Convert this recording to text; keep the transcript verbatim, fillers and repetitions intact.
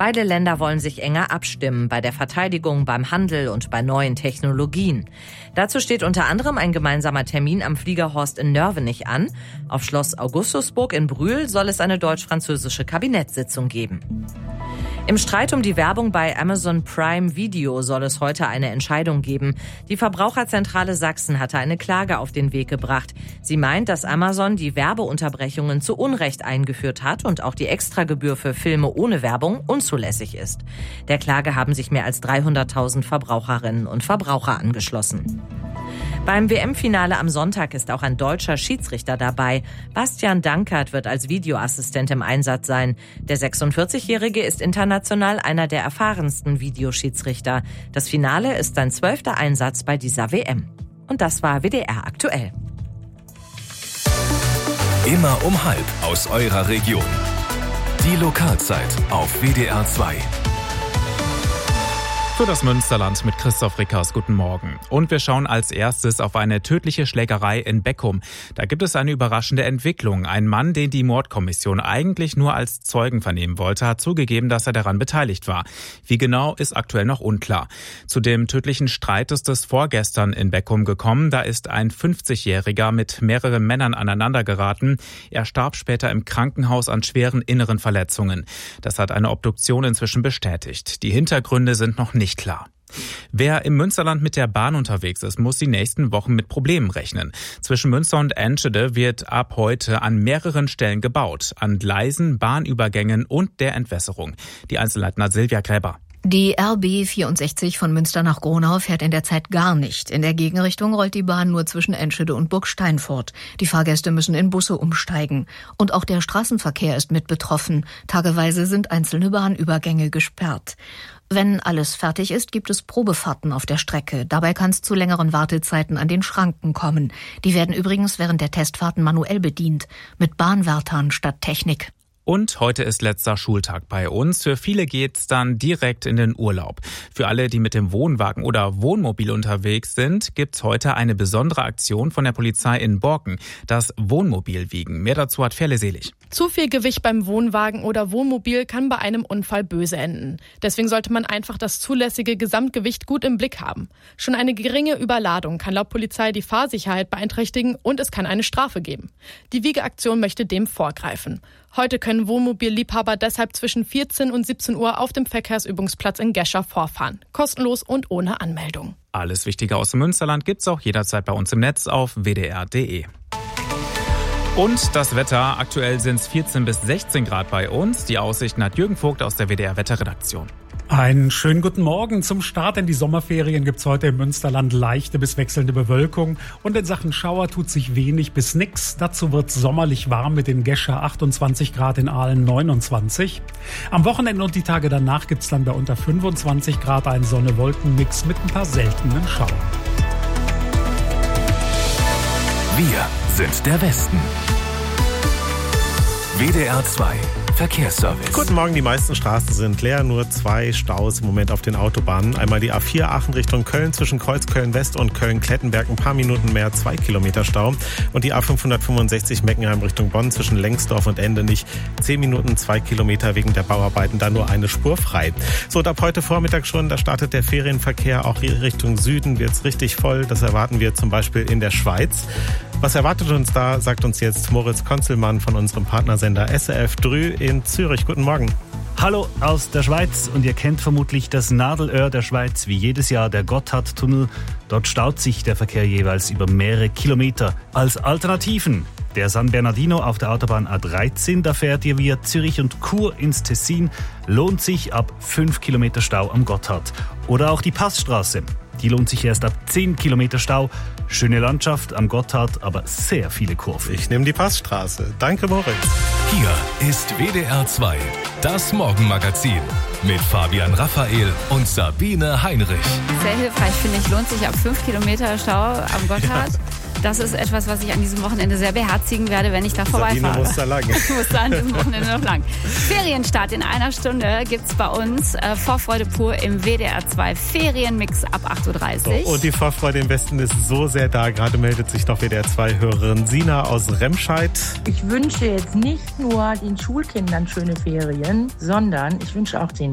Beide Länder wollen sich enger abstimmen bei der Verteidigung, beim Handel und bei neuen Technologien. Dazu steht unter anderem ein gemeinsamer Termin am Fliegerhorst in Nörvenich an. Auf Schloss Augustusburg in Brühl soll es eine deutsch-französische Kabinettssitzung geben. Im Streit um die Werbung bei Amazon Prime Video soll es heute eine Entscheidung geben. Die Verbraucherzentrale Sachsen hatte eine Klage auf den Weg gebracht. Sie meint, dass Amazon die Werbeunterbrechungen zu Unrecht eingeführt hat und auch die Extragebühr für Filme ohne Werbung unzulässig ist. Der Klage haben sich mehr als dreihunderttausend Verbraucherinnen und Verbraucher angeschlossen. Beim W M-Finale am Sonntag ist auch ein deutscher Schiedsrichter dabei. Bastian Dankert wird als Videoassistent im Einsatz sein. Der sechsundvierzigjährige ist international einer der erfahrensten Videoschiedsrichter. Das Finale ist sein zwölfter Einsatz bei dieser W M. Und das war W D R aktuell. Immer um halb aus eurer Region. Die Lokalzeit auf W D R zwei. Für das Münsterland mit Christoph Rickers. Guten Morgen. Und wir schauen als erstes auf eine tödliche Schlägerei in Beckum. Da gibt es eine überraschende Entwicklung. Ein Mann, den die Mordkommission eigentlich nur als Zeugen vernehmen wollte, hat zugegeben, dass er daran beteiligt war. Wie genau, ist aktuell noch unklar. Zu dem tödlichen Streit ist es vorgestern in Beckum gekommen. Da ist ein fünfzigjähriger mit mehreren Männern aneinandergeraten. Er starb später im Krankenhaus an schweren inneren Verletzungen. Das hat eine Obduktion inzwischen bestätigt. Die Hintergründe sind noch nicht Nicht klar. Wer im Münsterland mit der Bahn unterwegs ist, muss die nächsten Wochen mit Problemen rechnen. Zwischen Münster und Enschede wird ab heute an mehreren Stellen gebaut. An Gleisen, Bahnübergängen und der Entwässerung. Die Einzelheiten hat Silvia Gräber. Die R B vierundsechzig von Münster nach Gronau fährt in der Zeit gar nicht. In der Gegenrichtung rollt die Bahn nur zwischen Enschede und Burgsteinfurt. Die Fahrgäste müssen in Busse umsteigen. Und auch der Straßenverkehr ist mit betroffen. Tageweise sind einzelne Bahnübergänge gesperrt. Wenn alles fertig ist, gibt es Probefahrten auf der Strecke. Dabei kann es zu längeren Wartezeiten an den Schranken kommen. Die werden übrigens während der Testfahrten manuell bedient, mit Bahnwärtern statt Technik. Und heute ist letzter Schultag bei uns. Für viele geht's dann direkt in den Urlaub. Für alle, die mit dem Wohnwagen oder Wohnmobil unterwegs sind, gibt's heute eine besondere Aktion von der Polizei in Borken. Das Wohnmobilwiegen. Mehr dazu hat Ferle Selig. Zu viel Gewicht beim Wohnwagen oder Wohnmobil kann bei einem Unfall böse enden. Deswegen sollte man einfach das zulässige Gesamtgewicht gut im Blick haben. Schon eine geringe Überladung kann laut Polizei die Fahrsicherheit beeinträchtigen und es kann eine Strafe geben. Die Wiegeaktion möchte dem vorgreifen. Heute können Wohnmobilliebhaber deshalb zwischen vierzehn und siebzehn Uhr auf dem Verkehrsübungsplatz in Gescher vorfahren. Kostenlos und ohne Anmeldung. Alles Wichtige aus dem Münsterland gibt's auch jederzeit bei uns im Netz auf w d r punkt d e. Und das Wetter. Aktuell sind es vierzehn bis sechzehn Grad bei uns. Die Aussichten hat Jürgen Vogt aus der W D R Wetterredaktion. Einen schönen guten Morgen. Zum Start in die Sommerferien gibt's heute im Münsterland leichte bis wechselnde Bewölkung. Und in Sachen Schauer tut sich wenig bis nix. Dazu wird's sommerlich warm mit in Gescher achtundzwanzig Grad, in Aalen neunundzwanzig. Am Wochenende und die Tage danach gibt's dann bei unter fünfundzwanzig Grad einen Sonne-Wolken-Mix mit ein paar seltenen Schauern. Wir sind der Westen. W D R zwei Verkehrsservice. Guten Morgen, die meisten Straßen sind leer, nur zwei Staus im Moment auf den Autobahnen. Einmal die A vier Aachen Richtung Köln zwischen Kreuzköln-West und Köln-Klettenberg, ein paar Minuten mehr, zwei Kilometer Stau. Und die A fünfhundertfünfundsechzig Meckenheim Richtung Bonn zwischen Lengsdorf und Endenich, zehn Minuten, zwei Kilometer wegen der Bauarbeiten, da nur eine Spur frei. So, und ab heute Vormittag schon, da startet der Ferienverkehr auch Richtung Süden, wird's richtig voll. Das erwarten wir zum Beispiel in der Schweiz. Was erwartet uns da, sagt uns jetzt Moritz Konzelmann von unserem Partnersender S R F Drü in Zürich. Guten Morgen. Hallo aus der Schweiz und ihr kennt vermutlich das Nadelöhr der Schweiz, wie jedes Jahr der Gotthardtunnel. Dort staut sich der Verkehr jeweils über mehrere Kilometer. Als Alternativen der San Bernardino auf der Autobahn A dreizehn, da fährt ihr via Zürich und Chur ins Tessin, lohnt sich ab fünf Kilometer Stau am Gotthard. Oder auch die Passstraße. Die lohnt sich erst ab zehn Kilometer Stau. Schöne Landschaft am Gotthard, aber sehr viele Kurven. Ich nehme die Passstraße. Danke, Moritz. Hier ist W D R zwei, das Morgenmagazin mit Fabian Raphael und Sabine Heinrich. Sehr hilfreich, finde ich. Lohnt sich ab fünf Kilometer Stau am Gotthard. Ja. Das ist etwas, was ich an diesem Wochenende sehr beherzigen werde, wenn ich da vorbeifahre. Sabine muss da lang. Ich muss da an diesem Wochenende noch lang. Ferienstart in einer Stunde gibt's bei uns. Äh, Vorfreude pur im W D R zwei Ferienmix ab acht Uhr dreißig. So, und die Vorfreude im Westen ist so sehr da. Gerade meldet sich noch W D R zwei Hörerin Sina aus Remscheid. Ich wünsche jetzt nicht nur den Schulkindern schöne Ferien, sondern ich wünsche auch den